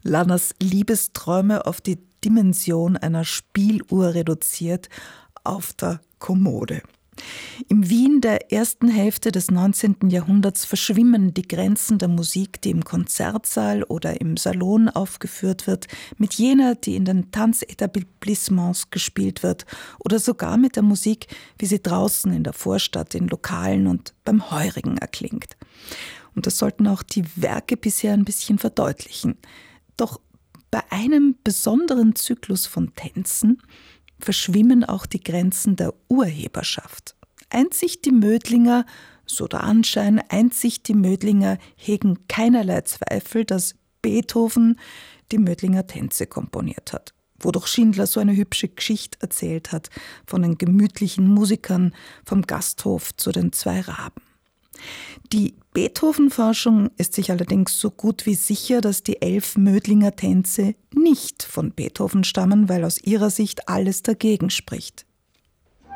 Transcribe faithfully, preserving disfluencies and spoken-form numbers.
Lanners Liebesträume auf die Dimension einer Spieluhr reduziert, auf der Kommode. Im Wien der ersten Hälfte des neunzehnten Jahrhunderts verschwimmen die Grenzen der Musik, die im Konzertsaal oder im Salon aufgeführt wird, mit jener, die in den Tanzetablissements gespielt wird oder sogar mit der Musik, wie sie draußen in der Vorstadt, in Lokalen und beim Heurigen erklingt. Und das sollten auch die Werke bisher ein bisschen verdeutlichen. Doch bei einem besonderen Zyklus von Tänzen verschwimmen auch die Grenzen der Urheberschaft. Einzig die Mödlinger, so der Anschein, einzig die Mödlinger hegen keinerlei Zweifel, dass Beethoven die Mödlinger Tänze komponiert hat. Wo doch Schindler so eine hübsche Geschichte erzählt hat von den gemütlichen Musikern vom Gasthof zu den zwei Raben. Die Beethoven-Forschung ist sich allerdings so gut wie sicher, dass die elf Mödlinger Tänze nicht von Beethoven stammen, weil aus ihrer Sicht alles dagegen spricht.